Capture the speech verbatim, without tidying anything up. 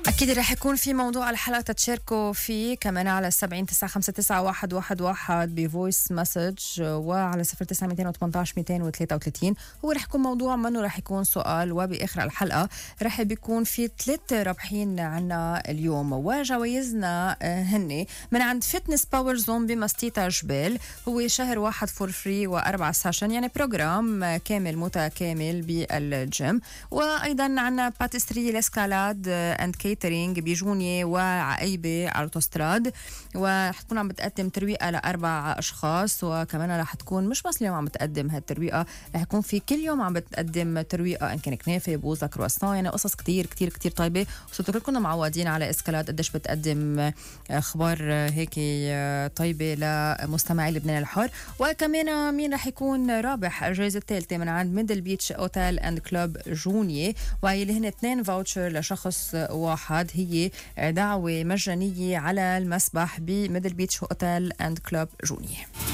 أكيد رح يكون في موضوع الحلقة تتشاركوا فيه كمان على سبعين تسعة خمسة تسعة واحد واحد واحد بفويس مسج وعلى صفر تسعة ميتين وثمانية عشر ميتين وثلاثة وثلاثين. هو رح يكون موضوع منه رح يكون سؤال، وبآخر الحلقة رح بيكون في ثلاث رابحين عنا اليوم، وجوائزنا هني من عند فتنس باور زون بمستيتا جبال. هو شهر واحد فور فري وأربع سيشن، يعني بروجرام كامل متكامل بالجيم. وأيضا عنا باتستري لاسكالاد اند كيترينج بجونية وعقيبة على الأوتوستراد، وحتكون عم بتقدم ترويقة لأربع أشخاص. وكمان رح تكون مش بس اليوم عم بتقدم هالترويقة، رح يكون في كل يوم عم بتقدم ترويقة إن كان كنافة بوزة كرواسون، يعني قصص كتير كتير كتير طيبة. وصرتوا كلكم معودين على اسكالاد قديش بتقدم أخبار هيك طيبة لمستمعي لبنان الحر. وكمان مين رح يكون رابح الجائزة الثالثة من عند ميدل بيتش أوتيل أند كلوب جونية، وهي اللي هن اثنين فاوتشر لشخص واحد. هي دعوة مجانية على المسبح بميدل بيتش أوتيل أند كلوب جونية.